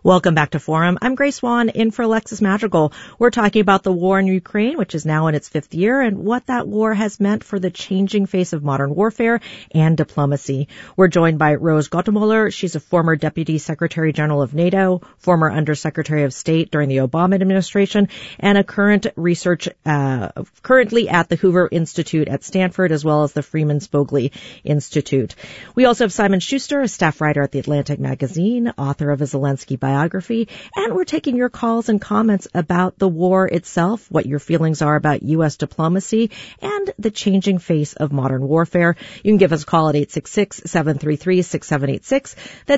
Welcome back to Forum. I'm Grace Swan in for Alexis Madrigal. We're talking about the war in Ukraine, which is now in its 5th year, and what that war has meant for the changing face of modern warfare and diplomacy. We're joined by Rose Gottemoeller. She's a former Deputy Secretary General of NATO, former Undersecretary of State during the Obama administration, and a current research, currently at the Hoover Institute at Stanford, as well as the Freeman Spogli Institute. We also have Simon Schuster, a staff writer at The Atlantic Magazine, author of a Zelensky biography, and we're taking your calls and comments about the war itself, what your feelings are about U.S. diplomacy, and the changing face of modern warfare. You can give us a call at 866-733-6786. That's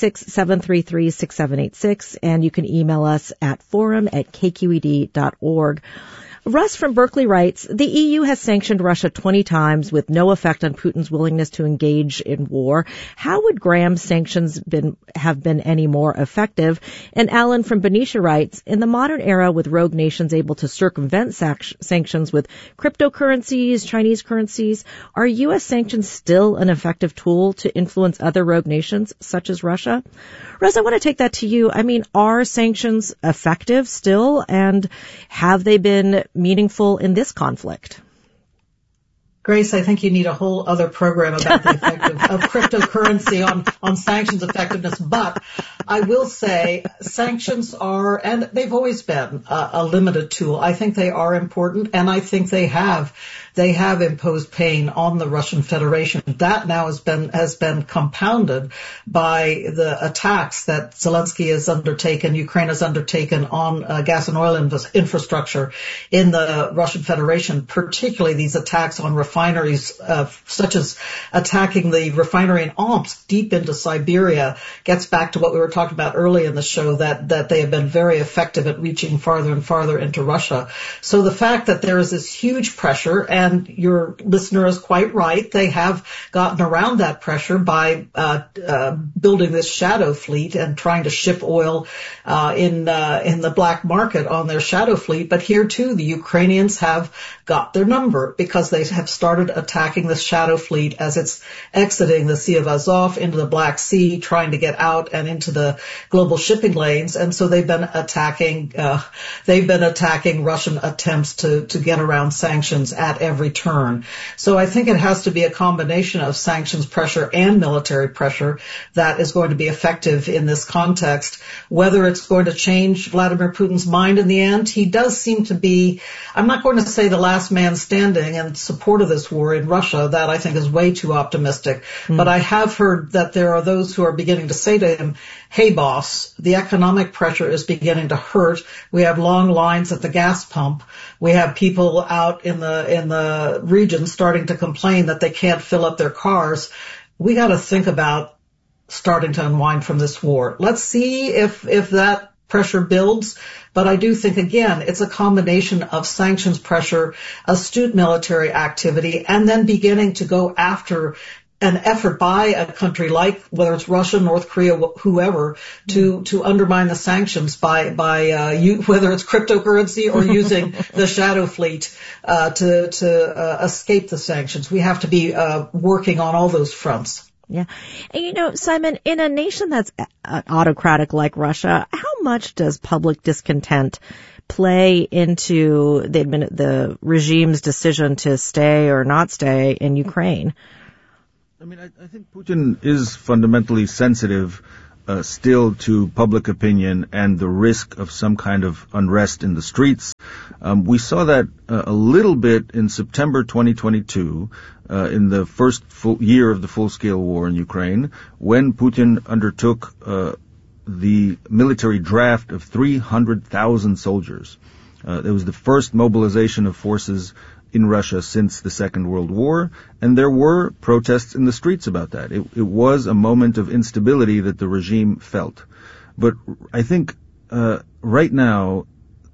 866-733-6786, and you can email us at forum@kqed.org. Russ from Berkeley writes, the EU has sanctioned Russia 20 times with no effect on Putin's willingness to engage in war. How would Graham's sanctions have been any more effective? And Alan from Benicia writes, in the modern era with rogue nations able to circumvent sanctions with cryptocurrencies, Chinese currencies, are U.S. sanctions still an effective tool to influence other rogue nations such as Russia? Russ, I want to take that to you. I mean, are sanctions effective still, and have they been meaningful in this conflict? Grace, I think you need a whole other program about the effect of cryptocurrency on sanctions effectiveness. But I will say sanctions are, and they've always been a limited tool. I think they are important, and I think they have imposed pain on the Russian Federation. That now has been compounded by the attacks that Zelensky has undertaken, Ukraine has undertaken on gas and oil infrastructure in the Russian Federation, particularly these attacks on refineries, such as attacking the refinery in Omsk deep into Siberia. Gets back to what we were talking about early in the show, that they have been very effective at reaching farther and farther into Russia. So the fact that there is this huge pressure, and your listener is quite right, they have gotten around that pressure by building this shadow fleet and trying to ship oil in the black market on their shadow fleet. But here too, the Ukrainians have got their number, because they have started attacking the shadow fleet as it's exiting the Sea of Azov into the Black Sea, trying to get out and into the global shipping lanes. And so they've been attacking Russian attempts to get around sanctions at every turn. So I think it has to be a combination of sanctions pressure and military pressure that is going to be effective in this context. Whether it's going to change Vladimir Putin's mind in the end, he does seem to be, I'm not going to say the last man standing in support of this war in Russia. That I think is way too optimistic. But I have heard that there are those who are beginning to say to him, hey boss, the economic pressure is beginning to hurt. We have long lines at the gas pump. We have people out in the region starting to complain that they can't fill up their cars. We got to think about starting to unwind from this war. Let's see if that pressure builds. But I do think, again, it's a combination of sanctions pressure, astute military activity, and then beginning to go after an effort by a country like, whether it's Russia, North Korea, whoever, to undermine the sanctions by whether it's cryptocurrency or using the shadow fleet to escape the sanctions. We have to be working on all those fronts. Yeah. And Simon, in a nation that's autocratic like Russia, how much does public discontent play into the regime's decision to stay or not stay in Ukraine? I mean, I think Putin is fundamentally sensitive still to public opinion and the risk of some kind of unrest in the streets. We saw that a little bit in September 2022, in the first full year of the full-scale war in Ukraine, when Putin undertook the military draft of 300,000 soldiers. It was the first mobilization of forces in Russia since the Second World War, and there were protests in the streets about that. It was a moment of instability that the regime felt. But I think right now,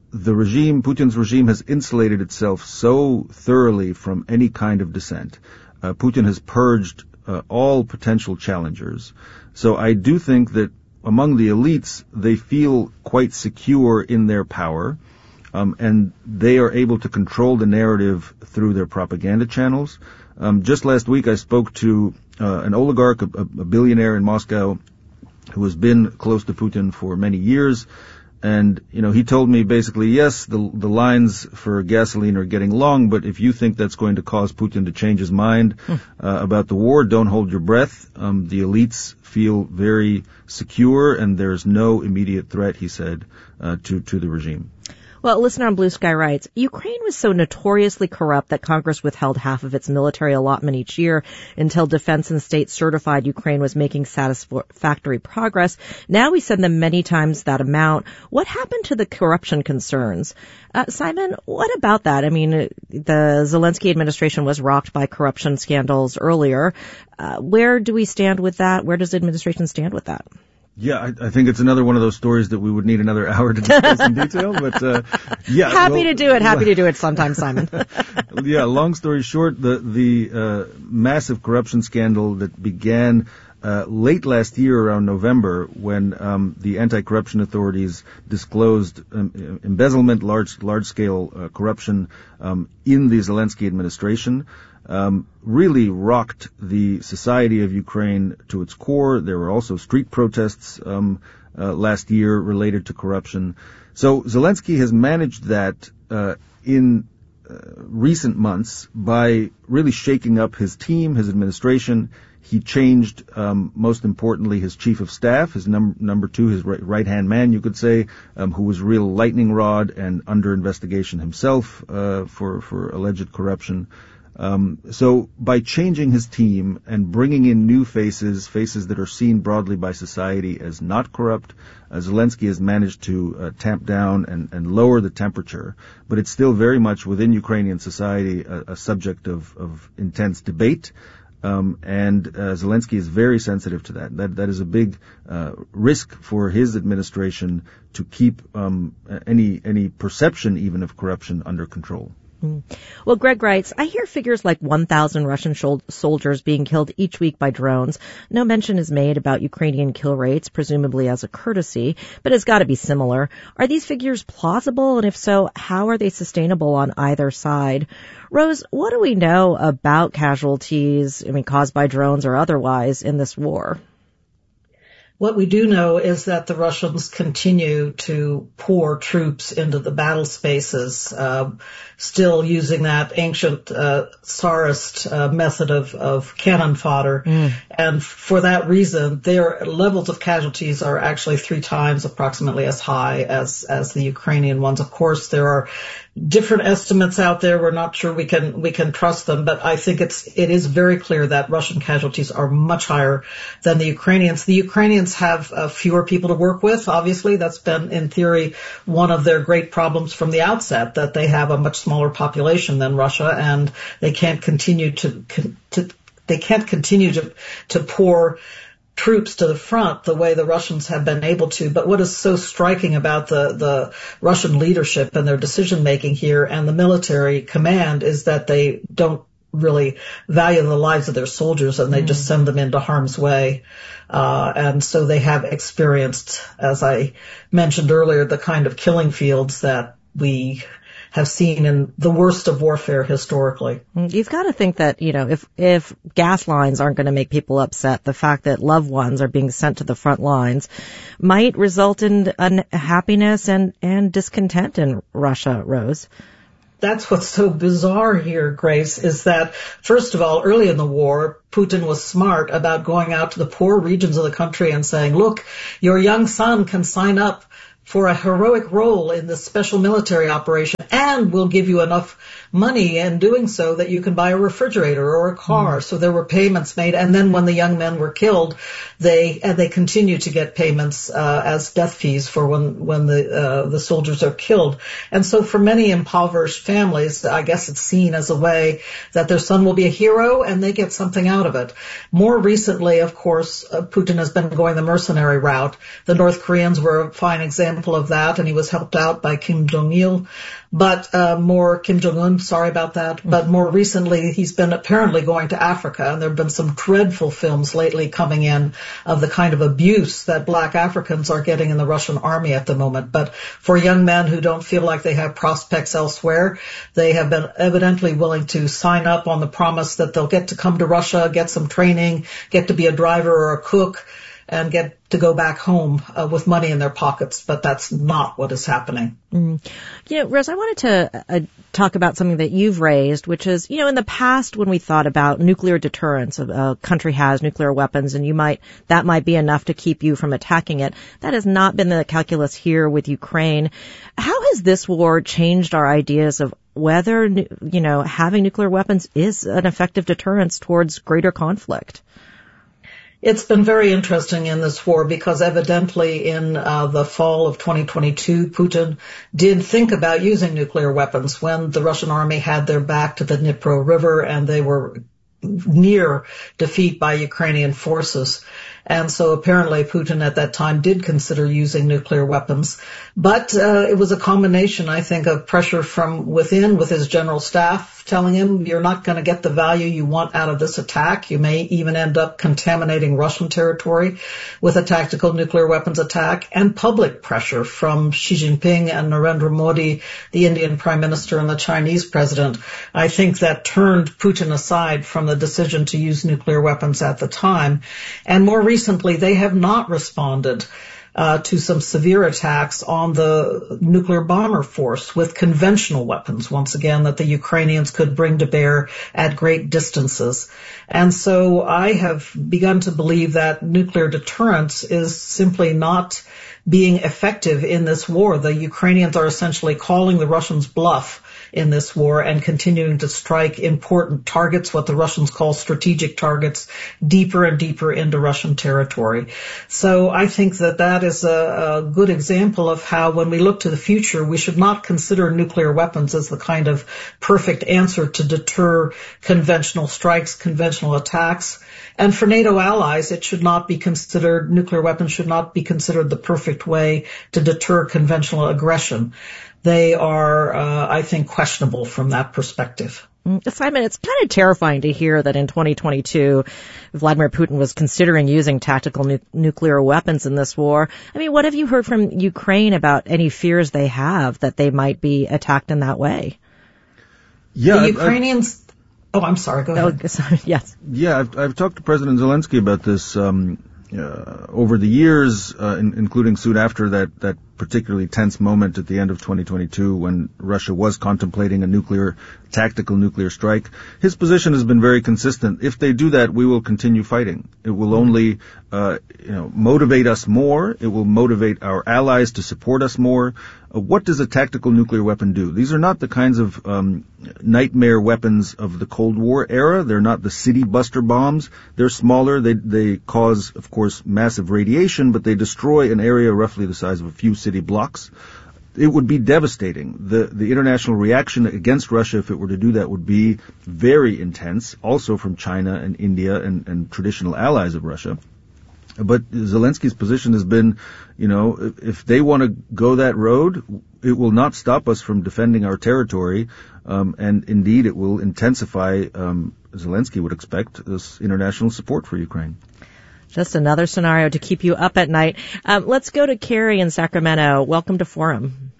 Putin's regime has insulated itself so thoroughly from any kind of dissent. Putin has purged all potential challengers. So I do think that among the elites, they feel quite secure in their power. And they are able to control the narrative through their propaganda channels. Just last week, I spoke to an oligarch, a billionaire in Moscow, who has been close to Putin for many years. And, he told me basically, yes, the lines for gasoline are getting long, but if you think that's going to cause Putin to change his mind about the war, don't hold your breath. The elites feel very secure, and there's no immediate threat, he said, to the regime. Well, a listener on Blue Sky writes, Ukraine was so notoriously corrupt that Congress withheld half of its military allotment each year until Defense and State certified Ukraine was making satisfactory progress. Now we send them many times that amount. What happened to the corruption concerns? Simon, what about that? I mean, the Zelensky administration was rocked by corruption scandals earlier. Where do we stand with that? Where does the administration stand with that? Yeah, I think it's another one of those stories that we would need another hour to discuss in detail, but yeah. Happy to do it sometime, Simon. Yeah, long story short, the massive corruption scandal that began late last year around November when the anti-corruption authorities disclosed embezzlement, large-scale corruption in the Zelensky administration. Really rocked the society of Ukraine to its core. There were also street protests last year related to corruption. So Zelensky has managed that in recent months by really shaking up his team, his administration. He changed, most importantly, his chief of staff, his number two, his right-hand man, you could say, who was real lightning rod and under investigation himself for alleged corruption. So by changing his team and bringing in new faces that are seen broadly by society as not corrupt, Zelensky has managed to tamp down and lower the temperature. But it's still very much within Ukrainian society a subject of intense debate. And Zelensky is very sensitive to that. That is a big risk for his administration to keep any perception even of corruption under control. Well, Greg writes, I hear figures like 1,000 Russian soldiers being killed each week by drones. No mention is made about Ukrainian kill rates, presumably as a courtesy, but it's got to be similar. Are these figures plausible? And if so, how are they sustainable on either side? Rose, what do we know about casualties, caused by drones or otherwise, in this war? What we do know is that the Russians continue to pour troops into the battle spaces, still using that ancient Tsarist method of cannon fodder. And for that reason, their levels of casualties are actually 3 times approximately as high as the Ukrainian ones. Of course, there are different estimates out there. We're not sure we can trust them, but I think it is very clear that Russian casualties are much higher than the Ukrainians. The Ukrainians have fewer people to work with. Obviously, that's been in theory one of their great problems from the outset, that they have a much smaller population than Russia, and they can't continue to pour troops to the front the way the Russians have been able to. But what is so striking about the Russian leadership and their decision making here and the military command is that they don't really value the lives of their soldiers, and they just send them into harm's way. And so they have experienced, as I mentioned earlier, the kind of killing fields that we have seen in the worst of warfare historically. You've got to think that, if gas lines aren't going to make people upset, the fact that loved ones are being sent to the front lines might result in unhappiness and discontent in Russia, Rose. That's what's so bizarre here, Grace, is that, first of all, early in the war, Putin was smart about going out to the poor regions of the country and saying, look, your young son can sign up for a heroic role in this special military operation, and we'll give you enough money in doing so that you can buy a refrigerator or a car. So there were payments made, and then when the young men were killed, they continue to get payments as death fees for when the soldiers are killed. And so for many impoverished families, I guess it's seen as a way that their son will be a hero and they get something out of it. More recently, of course, Putin has been going the mercenary route. The North Koreans were a fine example of that, and he was helped out by Kim Jong-un. But Kim Jong-un, sorry about that. But more recently, he's been apparently going to Africa, and there have been some dreadful films lately coming in of the kind of abuse that black Africans are getting in the Russian army at the moment. But for young men who don't feel like they have prospects elsewhere, they have been evidently willing to sign up on the promise that they'll get to come to Russia, get some training, get to be a driver or a cook, and get to go back home with money in their pockets, but that's not what is happening. Rose, I wanted to talk about something that you've raised, which is, in the past when we thought about nuclear deterrence, a country has nuclear weapons and that might be enough to keep you from attacking it. That has not been the calculus here with Ukraine. How has this war changed our ideas of whether, having nuclear weapons is an effective deterrence towards greater conflict? It's been very interesting in this war because evidently in the fall of 2022, Putin did think about using nuclear weapons when the Russian army had their back to the Dnipro River and they were near defeat by Ukrainian forces. And so apparently Putin at that time did consider using nuclear weapons. But it was a combination, I think, of pressure from within with his general staff telling him you're not going to get the value you want out of this attack. You may even end up contaminating Russian territory with a tactical nuclear weapons attack, and public pressure from Xi Jinping and Narendra Modi, the Indian Prime Minister, and the Chinese President. I think that turned Putin aside from the decision to use nuclear weapons at the time. And more recently, they have not responded to some severe attacks on the nuclear bomber force with conventional weapons, once again, that the Ukrainians could bring to bear at great distances. And so I have begun to believe that nuclear deterrence is simply not being effective in this war. The Ukrainians are essentially calling the Russians bluff in this war and continuing to strike important targets, what the Russians call strategic targets, deeper and deeper into Russian territory. So I think that is a good example of how, when we look to the future, we should not consider nuclear weapons as the kind of perfect answer to deter conventional strikes, conventional attacks. And for NATO allies, nuclear weapons should not be considered the perfect way to deter conventional aggression. They are, I think, questionable from that perspective. Simon, it's kind of terrifying to hear that in 2022, Vladimir Putin was considering using tactical nuclear weapons in this war. I mean, what have you heard from Ukraine about any fears they have that they might be attacked in that way? Yeah, the Ukrainians... I'm sorry, go ahead. Sorry, yes. Yeah, I've talked to President Zelensky about this over the years, including soon after that particularly tense moment at the end of 2022 when Russia was contemplating a tactical nuclear strike. His position has been very consistent. If they do that, we will continue fighting. It will only, motivate us more. It will motivate our allies to support us more. What does a tactical nuclear weapon do? These are not the kinds of nightmare weapons of the Cold War era. They're not the city buster bombs. They're smaller. They cause, of course, massive radiation, but they destroy an area roughly the size of a few city blocks. It would be devastating. The international reaction against Russia, if it were to do that, would be very intense, also from China and India and traditional allies of Russia. But Zelensky's position has been, if they want to go that road, it will not stop us from defending our territory. And indeed, it will intensify, Zelensky would expect, this international support for Ukraine. Just another scenario to keep you up at night. Let's go to Carrie in Sacramento. Welcome to Forum.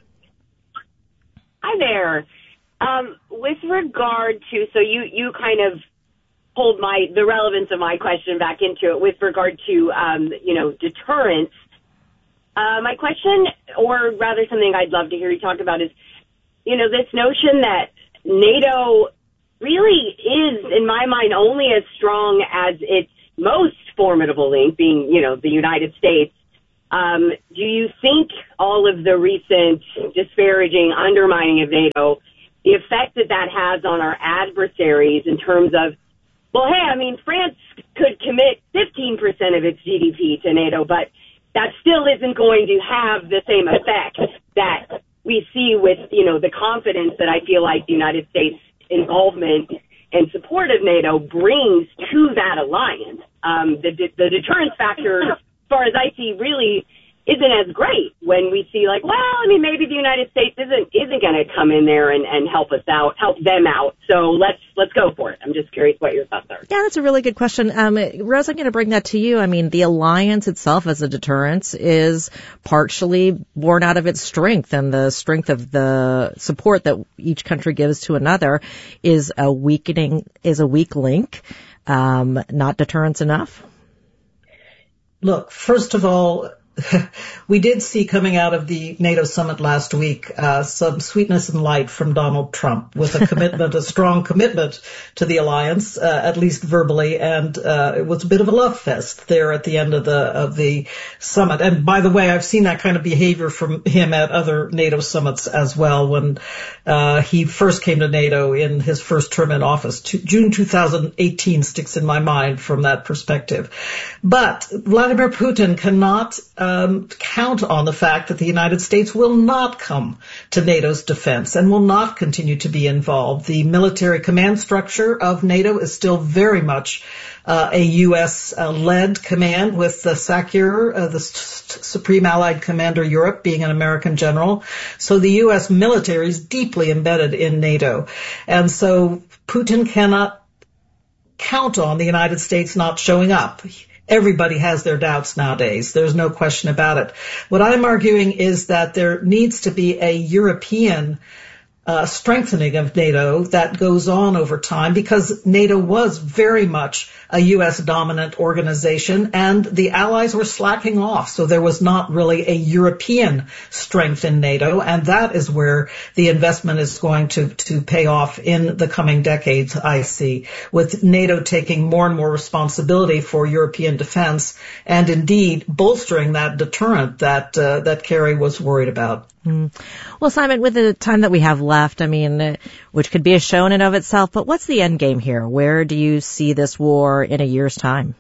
Hi there. With regard to, so you kind of pulled the relevance of my question back into it with regard to, deterrence. My question, or rather something I'd love to hear you talk about is, this notion that NATO really is, in my mind, only as strong as its most formidable link, being, the United States. Do you think all of the recent disparaging, undermining of NATO, the effect that has on our adversaries in terms of, well, hey, France could commit 15% of its GDP to NATO, but that still isn't going to have the same effect that we see with, the confidence that I feel like the United States involvement and support of NATO brings to that alliance. The deterrence factor, as far as I see, really isn't as great when we see maybe the United States isn't going to come in there and help them out. So let's go for it. I'm just curious what your thoughts are. Yeah, that's a really good question. Rose, I'm going to bring that to you. The alliance itself as a deterrence is partially born out of its strength, and the strength of the support that each country gives to another is a weak link, not deterrence enough. Look, first of all, we did see coming out of the NATO summit last week some sweetness and light from Donald Trump with a commitment, a strong commitment to the alliance, at least verbally, and it was a bit of a love fest there at the end of the summit. And by the way, I've seen that kind of behavior from him at other NATO summits as well. When he first came to NATO in his first term in office, June 2018 sticks in my mind from that perspective. But Vladimir Putin cannot count on the fact that the United States will not come to NATO's defense and will not continue to be involved. The military command structure of NATO is still very much a U.S.-led command, with SACEUR, the Supreme Allied Commander Europe, being an American general. So the U.S. military is deeply embedded in NATO. And so Putin cannot count on the United States not showing up. Everybody has their doubts nowadays. There's no question about it. What I'm arguing is that there needs to be a European strengthening of NATO that goes on over time, because NATO was very much a U.S. dominant organization and the allies were slacking off. So there was not really a European strength in NATO, and that is where the investment is going to pay off in the coming decades, I see, with NATO taking more and more responsibility for European defense and indeed bolstering that deterrent that Kerry was worried about. Well, Simon, with the time that we have left, I mean, which could be a show in and of itself, but what's the end game here? Where do you see this war in a year's time?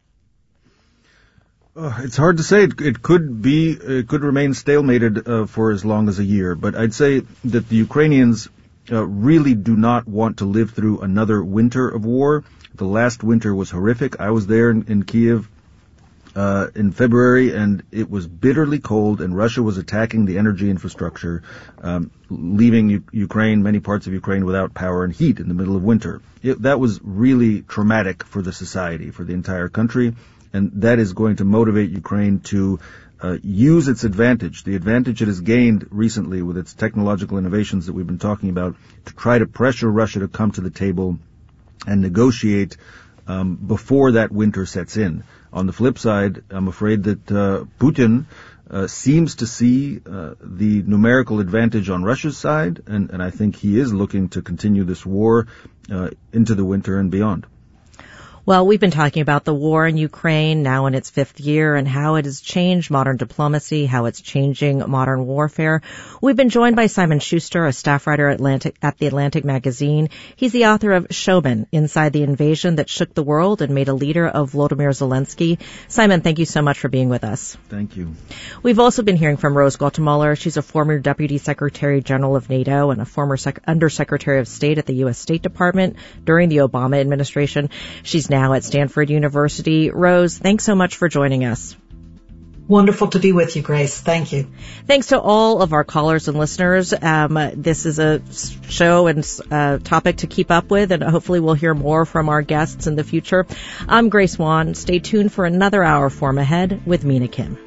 It's hard to say. It could remain stalemated for as long as a year, but I'd say that the Ukrainians really do not want to live through another winter of war. The last winter was horrific. I was there in Kiev in February, and it was bitterly cold, and Russia was attacking the energy infrastructure, leaving Ukraine, many parts of Ukraine, without power and heat in the middle of winter. That was really traumatic for the society, for the entire country, and that is going to motivate Ukraine to use its advantage, the advantage it has gained recently with its technological innovations that we've been talking about, to try to pressure Russia to come to the table and negotiate before that winter sets in. On the flip side, I'm afraid that Putin seems to see the numerical advantage on Russia's side, and I think he is looking to continue this war into the winter and beyond. Well, we've been talking about the war in Ukraine now in its 5th year and how it has changed modern diplomacy, how it's changing modern warfare. We've been joined by Simon Schuster, a staff writer at the Atlantic magazine. He's the author of Showman, Inside the Invasion That Shook the World and Made a Leader of Volodymyr Zelensky. Simon, thank you so much for being with us. Thank you. We've also been hearing from Rose Gottemoeller. She's a former Deputy Secretary General of NATO and a former Undersecretary of State at the U.S. State Department during the Obama administration. She's now at Stanford University. Rose, thanks so much for joining us. Wonderful to be with you, Grace. Thank you. Thanks to all of our callers and listeners. This is a show and topic to keep up with, and hopefully we'll hear more from our guests in the future. I'm Grace Wan. Stay tuned for another hour form ahead with Mina Kim.